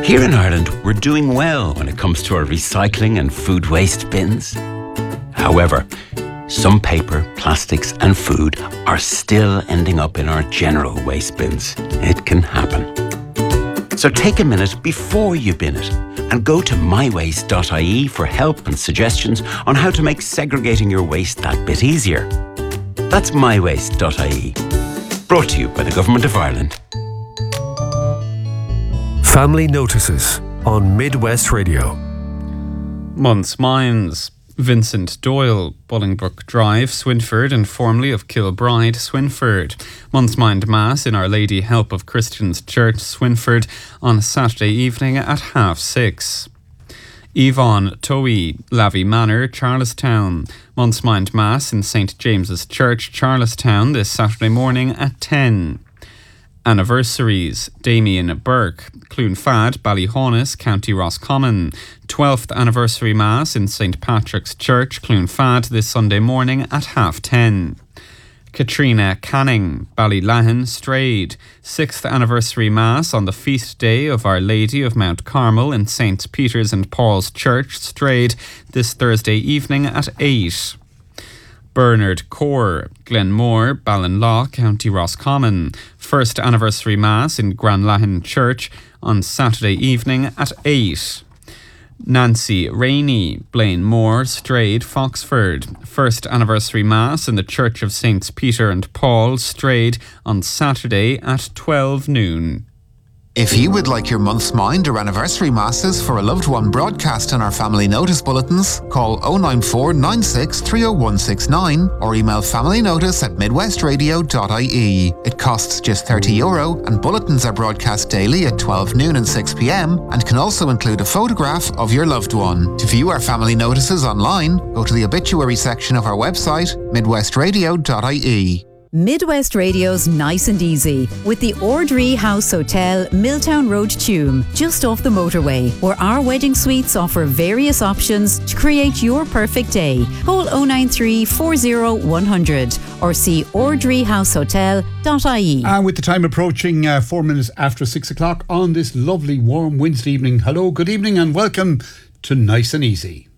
Here in Ireland, we're doing well when it comes to our recycling and food waste bins. However, some paper, plastics and food are still ending up in our general waste bins. It can happen. So take a minute before you bin it and go to mywaste.ie for help and suggestions on how to make segregating your waste that bit easier. That's mywaste.ie. Brought to you by the Government of Ireland. Family Notices on Midwest Radio. Month's Minds. Vincent Doyle, Bolingbroke Drive, Swinford, and formerly of Kilbride, Swinford. Month's Mind Mass in Our Lady Help of Christians Church, Swinford, on Saturday evening at 6:30. Yvonne Towie, Lavey Manor, Charlestown. Month's Mind Mass in St James's Church, Charlestown, this Saturday morning at 10. Anniversaries. Damien Burke, Cloonfad, Ballyhaunis, County Roscommon. 12th Anniversary Mass in St Patrick's Church, Cloonfad, this Sunday morning at 10:30. Katrina Canning, Ballylahan, Strayed. 6th Anniversary Mass on the feast day of Our Lady of Mount Carmel in St Peter's and Paul's Church, Strayed, this Thursday evening at 8:00. Bernard Core, Glenmore, Ballinlaw, County Roscommon. 1st Anniversary Mass in Granlahan Church on Saturday evening at 8:00. Nancy Rainey, Blainmore, Strayed, Foxford. 1st Anniversary Mass in the Church of Saints Peter and Paul, Strayed, on Saturday at 12 noon. If you would like your month's mind or anniversary masses for a loved one broadcast in our family notice bulletins, call 094 96 30169 or email familynotice@midwestradio.ie. It costs just €30 and bulletins are broadcast daily at 12 noon and 6 p.m. and can also include a photograph of your loved one. To view our family notices online, go to the obituary section of our website, midwestradio.ie. Midwest Radio's Nice and Easy with the Ordree House Hotel, Milltown Road, Tuam, just off the motorway, where our wedding suites offer various options to create your perfect day. Call 093 40 100 or see ordreehousehotel.ie. And with the time approaching 4 minutes after 6 o'clock on this lovely warm Wednesday evening, hello, good evening and welcome to Nice and Easy.